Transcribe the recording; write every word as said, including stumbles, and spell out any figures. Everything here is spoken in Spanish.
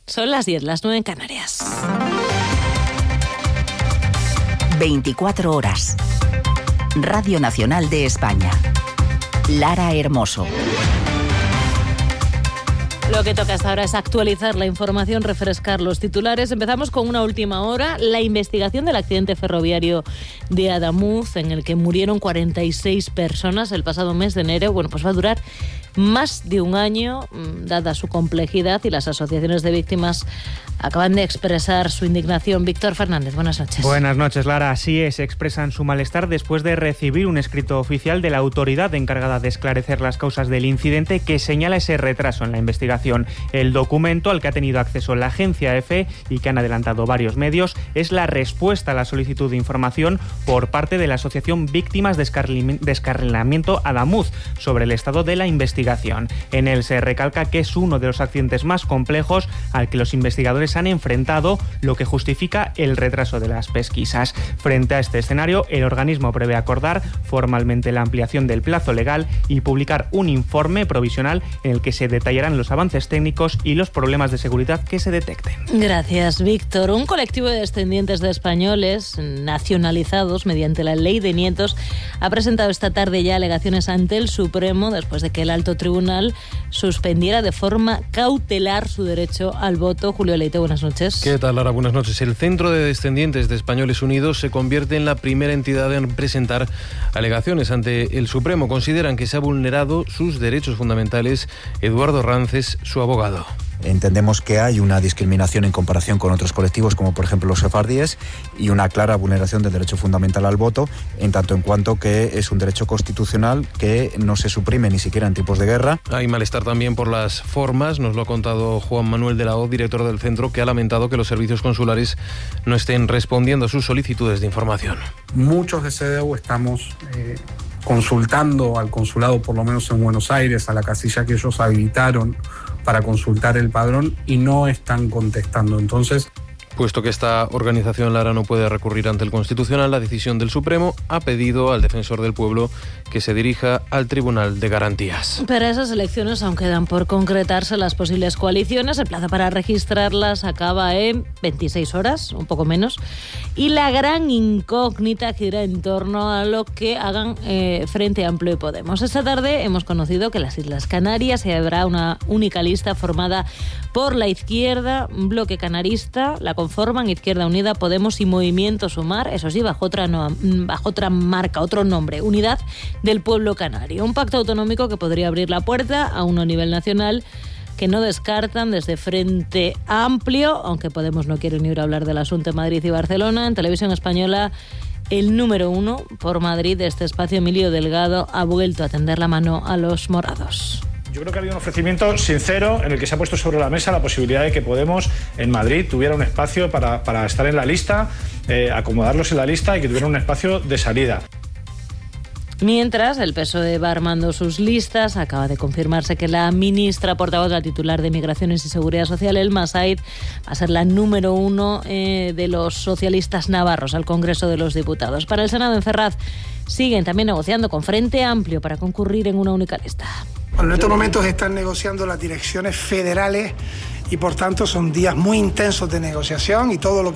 Son las diez, las nueve en Canarias. veinticuatro horas. Radio Nacional de España. Lara Hermoso. Lo que toca hasta ahora es actualizar la información, refrescar los titulares. Empezamos con una última hora. La investigación del accidente ferroviario de Adamuz, en el que murieron cuarenta y seis personas el pasado mes de enero, bueno, pues va a durar más de un año, dada su complejidad, y las asociaciones de víctimas acaban de expresar su indignación. Víctor Fernández, buenas noches. Buenas noches, Lara. Así es, expresan su malestar después de recibir un escrito oficial de la autoridad encargada de esclarecer las causas del incidente que señala ese retraso en la investigación. El documento al que ha tenido acceso la agencia EFE y que han adelantado varios medios es la respuesta a la solicitud de información por parte de la Asociación Víctimas de Descarrilamiento Adamuz sobre el estado de la investigación. En él se recalca que es uno de los accidentes más complejos al que los investigadores han enfrentado, lo que justifica el retraso de las pesquisas. Frente a este escenario, el organismo prevé acordar formalmente la ampliación del plazo legal y publicar un informe provisional en el que se detallarán los avances técnicos y los problemas de seguridad que se detecten. Gracias, Víctor. Un colectivo de descendientes de españoles nacionalizados mediante la Ley de Nietos ha presentado esta tarde ya alegaciones ante el Supremo después de que el alto tribunal suspendiera de forma cautelar su derecho al voto. Julio Leite, buenas noches. ¿Qué tal, Lara? Buenas noches. El Centro de Descendientes de Españoles Unidos se convierte en la primera entidad en presentar alegaciones ante el Supremo. Consideran que se ha vulnerado sus derechos fundamentales. Eduardo Rances, su abogado. Entendemos que hay una discriminación en comparación con otros colectivos, como por ejemplo los sefardíes, y una clara vulneración del derecho fundamental al voto, en tanto en cuanto que es un derecho constitucional que no se suprime ni siquiera en tiempos de guerra. Hay malestar también por las formas, nos lo ha contado Juan Manuel de la O, director del centro, que ha lamentado que los servicios consulares no estén respondiendo a sus solicitudes de información. Muchos de C D U estamos eh, consultando al consulado, por lo menos en Buenos Aires, a la casilla que ellos habilitaron para consultar el padrón, y no están contestando. Entonces, puesto que esta organización, Lara, no puede recurrir ante el Constitucional, la decisión del Supremo ha pedido al Defensor del Pueblo que se dirija al Tribunal de Garantías. Para esas elecciones aún quedan por concretarse las posibles coaliciones. El plazo para registrarlas acaba en veintiséis horas, un poco menos, y la gran incógnita gira en torno a lo que hagan eh, Frente Amplio y Podemos. Esta tarde hemos conocido que en las Islas Canarias se habrá una única lista formada por la izquierda, bloque canarista, la conforman Izquierda Unida, Podemos y Movimiento Sumar, eso sí, bajo otra, no, bajo otra marca, otro nombre, Unidad del Pueblo Canario. Un pacto autonómico que podría abrir la puerta a uno a nivel nacional, que no descartan desde Frente Amplio, aunque Podemos no quiere ni ir a hablar del asunto en Madrid y Barcelona. En Televisión Española, el número uno por Madrid de este espacio, Emilio Delgado, ha vuelto a tender la mano a los morados. Yo creo que ha habido un ofrecimiento sincero en el que se ha puesto sobre la mesa la posibilidad de que Podemos en Madrid tuviera un espacio para, para estar en la lista, eh, acomodarlos en la lista y que tuviera un espacio de salida. Mientras, el P S O E va armando sus listas. Acaba de confirmarse que la ministra portavoz, la titular de Migraciones y Seguridad Social, Elma Said, va a ser la número uno eh, de los socialistas navarros al Congreso de los Diputados. Para el Senado, en Ferraz, siguen también negociando con Frente Amplio para concurrir en una única lista. Bueno, en estos momentos están negociando las direcciones federales y por tanto son días muy intensos de negociación, y todo lo que